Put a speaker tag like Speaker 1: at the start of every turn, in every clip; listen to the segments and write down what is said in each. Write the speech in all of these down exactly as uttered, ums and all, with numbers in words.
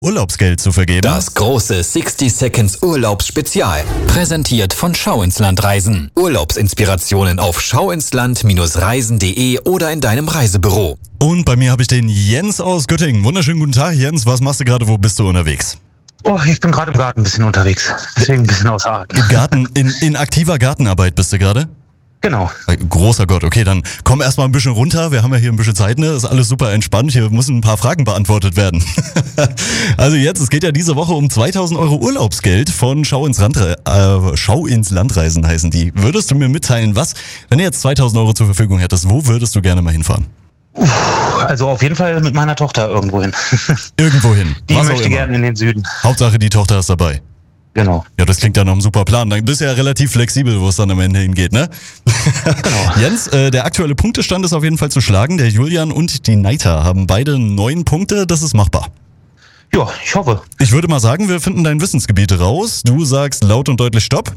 Speaker 1: Urlaubsgeld zu vergeben.
Speaker 2: Das große sixty Seconds Urlaubsspezial. Präsentiert von Schau ins Land Reisen. Urlaubsinspirationen auf schauinsland Reisen punkt de oder in deinem Reisebüro.
Speaker 1: Und bei mir habe ich den Jens aus Göttingen. Wunderschönen guten Tag, Jens. Was machst du gerade? Wo bist du unterwegs?
Speaker 3: Oh, ich bin gerade im Garten ein bisschen unterwegs. Deswegen ein bisschen außer Atem.
Speaker 1: Im Garten, in, in aktiver Gartenarbeit bist du gerade?
Speaker 3: Genau.
Speaker 1: Großer Gott, okay, dann komm erstmal ein bisschen runter. Wir haben ja hier ein bisschen Zeit, ne? Ist alles super entspannt. Hier müssen ein paar Fragen beantwortet werden. Also jetzt, es geht ja diese Woche um zweitausend Euro Urlaubsgeld von Schau ins, Land, äh, Schau ins Landreisen heißen die. Würdest du mir mitteilen, was, wenn du jetzt zweitausend Euro zur Verfügung hättest, wo würdest du gerne mal hinfahren?
Speaker 3: Also auf jeden Fall mit meiner Tochter irgendwo hin.
Speaker 1: Irgendwo hin.
Speaker 3: Die möchte gerne in den Süden.
Speaker 1: Hauptsache die Tochter ist dabei.
Speaker 3: Genau.
Speaker 1: Ja, das klingt ja nach einem super Plan. Dann bist du ja relativ flexibel, wo es dann am Ende hingeht, ne?
Speaker 3: Genau.
Speaker 1: Jens, äh, der aktuelle Punktestand ist auf jeden Fall zu schlagen. Der Julian und die Neita haben beide neun Punkte. Das ist machbar.
Speaker 3: Ja, ich hoffe.
Speaker 1: Ich würde mal sagen, wir finden dein Wissensgebiet raus. Du sagst laut und deutlich Stopp.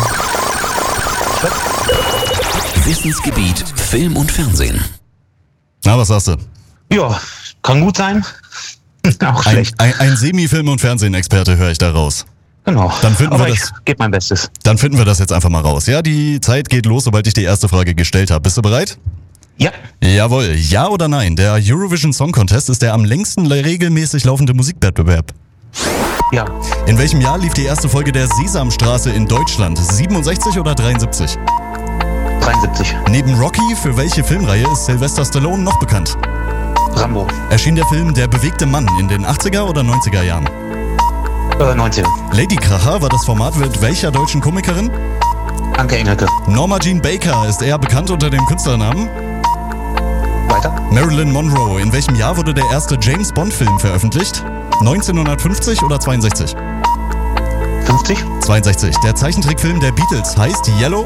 Speaker 2: Stopp. Wissensgebiet Film und Fernsehen.
Speaker 1: Na, was sagst du?
Speaker 3: Ja, kann gut sein. Auch
Speaker 1: Ein,
Speaker 3: schlecht.
Speaker 1: ein, ein Semi-Film- und Fernsehen-Experte höre ich da raus.
Speaker 3: Genau.
Speaker 1: Dann finden
Speaker 3: Aber
Speaker 1: wir
Speaker 3: ich
Speaker 1: das.
Speaker 3: gebe mein Bestes.
Speaker 1: Dann finden wir das jetzt einfach mal raus. Ja, die Zeit geht los, sobald ich die erste Frage gestellt habe. Bist du bereit?
Speaker 3: Ja.
Speaker 1: Jawohl. Ja oder nein? Der Eurovision Song Contest ist der am längsten regelmäßig laufende Musikwettbewerb.
Speaker 3: Ja.
Speaker 1: In welchem Jahr lief die erste Folge der Sesamstraße in Deutschland? siebenundsechzig oder dreiundsiebzig?
Speaker 3: dreiundsiebzig.
Speaker 1: Neben Rocky, für welche Filmreihe ist Sylvester Stallone noch bekannt?
Speaker 3: Rambo.
Speaker 1: Erschien der Film Der bewegte Mann in den achtziger oder neunziger Jahren?
Speaker 3: Äh, neunzehn.
Speaker 1: Lady Kracher war das Format mit welcher deutschen Komikerin?
Speaker 3: Anke Engelke.
Speaker 1: Norma Jean Baker ist eher bekannt unter dem Künstlernamen?
Speaker 3: Weiter.
Speaker 1: Marilyn Monroe. In welchem Jahr wurde der erste James Bond Film veröffentlicht? neunzehnhundertfünfzig oder zweiundsechzig?
Speaker 3: fünfzig.
Speaker 1: zweiundsechzig. Der Zeichentrickfilm der Beatles heißt Yellow?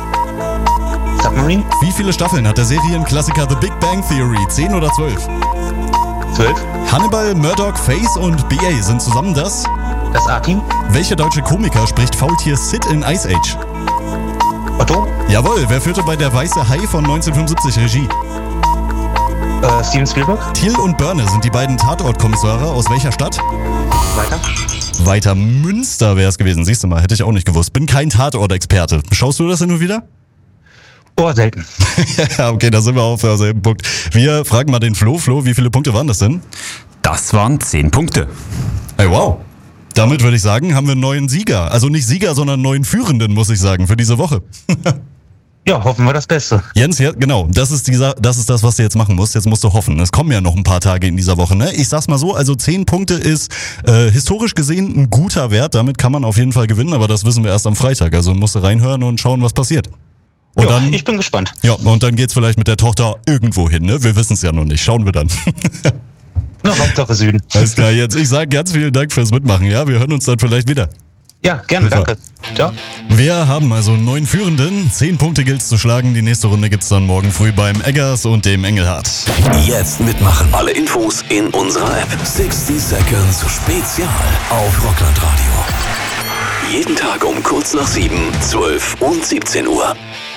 Speaker 3: Submarine.
Speaker 1: Wie viele Staffeln hat der Serienklassiker The Big Bang Theory? zehn oder zwölf?
Speaker 3: zwölf.
Speaker 1: Hannibal, Murdoch, Face und B A sind zusammen das?
Speaker 3: Das A-Team.
Speaker 1: Welcher deutsche Komiker spricht Faultier Sid in Ice Age?
Speaker 3: Otto.
Speaker 1: Jawohl, wer führte bei Der Weiße Hai von neunzehnhundertfünfundsiebzig Regie?
Speaker 3: Äh, Steven Spielberg.
Speaker 1: Thiel und Börne sind die beiden Tatortkommissare aus welcher Stadt?
Speaker 3: Weiter.
Speaker 1: Weiter Münster wäre es gewesen. Siehst du mal, hätte ich auch nicht gewusst. Bin kein Tatortexperte. Schaust du das denn nur wieder?
Speaker 3: Oh, selten.
Speaker 1: Ja, okay, da sind wir auf derselben Punkt. Wir fragen mal den Flo. Flo, wie viele Punkte waren das denn?
Speaker 4: Das waren zehn Punkte.
Speaker 1: Hey, wow. Damit würde ich sagen, haben wir einen neuen Sieger. Also nicht Sieger, sondern einen neuen Führenden, muss ich sagen, für diese Woche.
Speaker 3: Ja, hoffen wir das Beste.
Speaker 1: Jens, ja, genau, das ist, dieser, das ist das, was du jetzt machen musst. Jetzt musst du hoffen. Es kommen ja noch ein paar Tage in dieser Woche. Ne? Ich sag's mal so, also zehn Punkte ist äh, historisch gesehen ein guter Wert. Damit kann man auf jeden Fall gewinnen, aber das wissen wir erst am Freitag. Also musst du reinhören und schauen, was passiert. Und
Speaker 3: ja,
Speaker 1: dann,
Speaker 3: ich bin gespannt.
Speaker 1: Ja, und dann geht's vielleicht mit der Tochter irgendwo hin. Ne? Wir wissen es ja noch nicht. Schauen wir dann.
Speaker 3: Na, Hauptsache Süden.
Speaker 1: Alles klar, jetzt. Ich sage ganz vielen Dank fürs Mitmachen. Ja, wir hören uns dann vielleicht wieder.
Speaker 3: Ja, gerne,
Speaker 1: Super.
Speaker 3: danke. Ciao.
Speaker 1: Wir haben also einen neuen Führenden. Zehn Punkte gilt's zu schlagen. Die nächste Runde gibt's dann morgen früh beim Eggers und dem Engelhardt.
Speaker 2: Jetzt mitmachen. Alle Infos in unserer App. sixty Seconds Spezial auf Rockland Radio. Jeden Tag um kurz nach sieben, zwölf und siebzehn Uhr.